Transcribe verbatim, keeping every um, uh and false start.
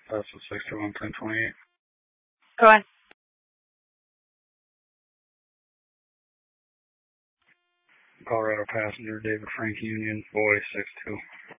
That's a six two one ten twenty eight. Go ahead. Colorado passenger David Frank Union, boy six two.